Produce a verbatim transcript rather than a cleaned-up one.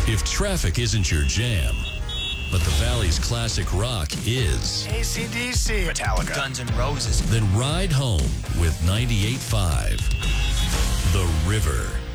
If traffic isn't your jam, but the Valley's classic rock is, A C D C, Metallica, Guns N' Roses, then ride home with ninety-eight point five The River.